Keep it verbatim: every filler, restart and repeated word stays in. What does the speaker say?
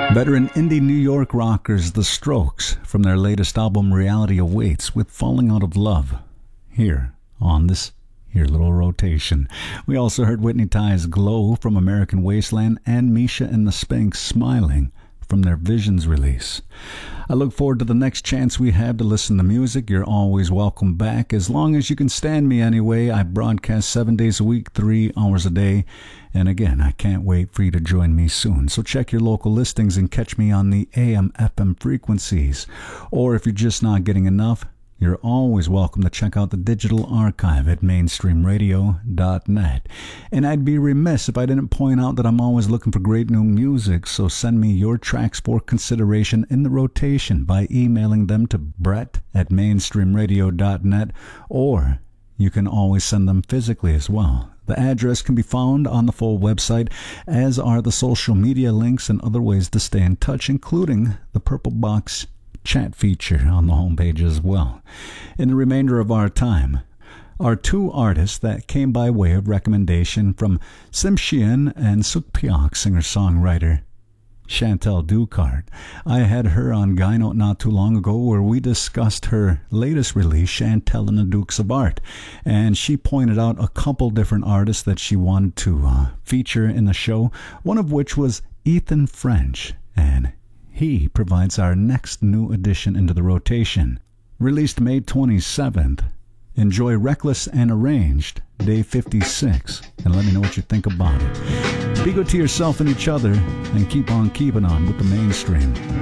Veteran indie New York rockers The Strokes from their latest album Reality Awaits with Falling Out of Love here on this here little rotation. We also heard Whitney Tye's Glow from American Wasteland and Misha and the Spanks Smiling from their Visions release. I look forward to the next chance we have to listen to music. You're always welcome back, as long as you can stand me anyway. I broadcast seven days a week, three hours a day. And again, I can't wait for you to join me soon. So check your local listings and catch me on the A M F M frequencies. Or if you're just not getting enough, you're always welcome to check out the digital archive at mainstream radio dot net. And I'd be remiss if I didn't point out that I'm always looking for great new music, so send me your tracks for consideration in the rotation by emailing them to brett at mainstream radio dot net, or you can always send them physically as well. The address can be found on the full website, as are the social media links and other ways to stay in touch, including the Purple Box chat feature on the homepage as well. In the remainder of our time are two artists that came by way of recommendation from Tsimshian and Sukpiok singer-songwriter Chantel Ducart. I had her on Gyno not too long ago, where we discussed her latest release, Chantel and the Dukes of Art, and she pointed out a couple different artists that she wanted to uh, feature in the show, one of which was Ethan French, and he provides our next new addition into the rotation. Released May twenty-seventh, enjoy Reckless and Arranged, day fifty-six, and let me know what you think about it. Be good to yourself and each other, and keep on keeping on with the mainstream.